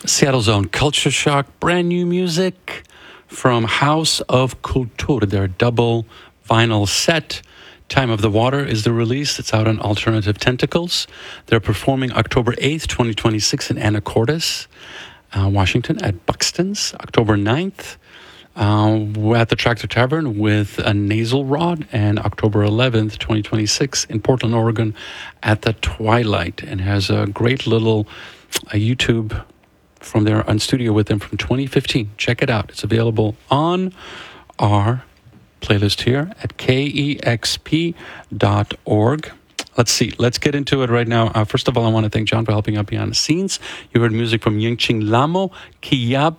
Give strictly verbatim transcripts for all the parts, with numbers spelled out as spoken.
Seattle's own Culture Shock, brand new music from House of Kultur, their double vinyl set. Time of the Water is the release. It's out on Alternative Tentacles. They're performing October eighth, twenty twenty-six in Anacortes, uh, Washington at Buxton's. October ninth, uh, we're at the Tractor Tavern with a Nasal Rod. And October eleventh, twenty twenty-six in Portland, Oregon at the Twilight. And has a great little a YouTube from their on studio with them from twenty fifteen. Check it out. It's available on our playlist here at K E X P dot org. Let's see. Let's get into it right now. Uh, first of all, I want to thank John for helping out behind the scenes. You heard music from Yingqing Lamo, Kiyab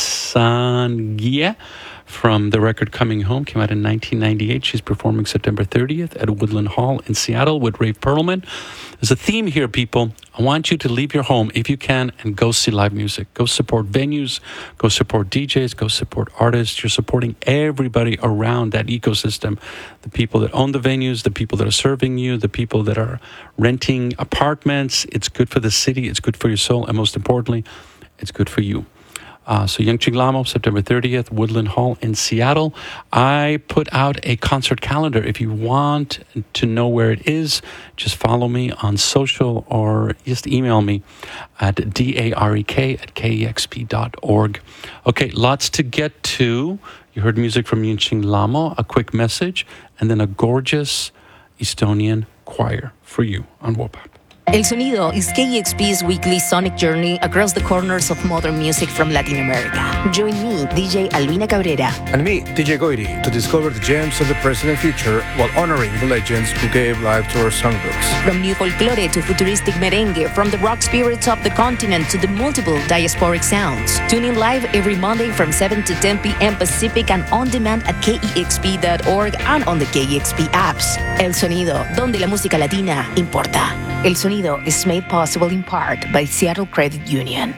Asangia, from the record Coming Home. Came out in nineteen ninety-eight. She's performing September thirtieth at Woodland Hall in Seattle with Rave Perlman. There's a theme here, people. I want you to leave your home, if you can, and go see live music. Go support venues. Go support D Js. Go support artists. You're supporting everybody around that ecosystem. The people that own the venues, the people that are serving you, the people that are renting apartments. It's good for the city. It's good for your soul. And most importantly, it's good for you. Uh, so Yingqing Lamo, September thirtieth, Woodland Hall in Seattle. I put out a concert calendar. If you want to know where it is, just follow me on social or just email me at D-A-R-E-K at K E X P dot org. Okay, lots to get to. You heard music from Yingqing Lamo, a quick message, and then a gorgeous Estonian choir for you on WOPAP. El Sonido is K E X P's weekly sonic journey across the corners of modern music from Latin America. Join me, D J Albina Cabrera. And me, D J Goiri, to discover the gems of the present and future while honoring the legends who gave life to our songbooks. From new folklore to futuristic merengue, from the rock spirits of the continent to the multiple diasporic sounds. Tune in live every Monday from seven to ten p.m. Pacific and on demand at K E X P dot org and on the K E X P apps. El Sonido, donde la música latina importa. El Sonido is made possible in part by Seattle Credit Union.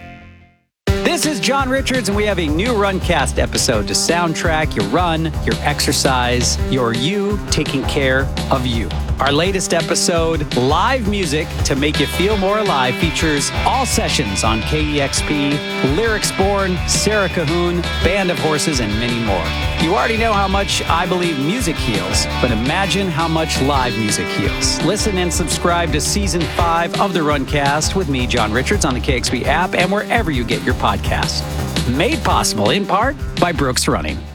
This is John Richards, and we have a new Runcast episode to soundtrack your run, your exercise, your you taking care of you. Our latest episode, Live Music to Make You Feel More Alive, features all sessions on K E X P, Lyrics Born, Sarah Cahoon, Band of Horses, and many more. You already know how much I believe music heals, but imagine how much live music heals. Listen and subscribe to Season five of the Runcast with me, John Richards, on the K X P app and wherever you get your podcasts. Made possible in part by Brooks Running.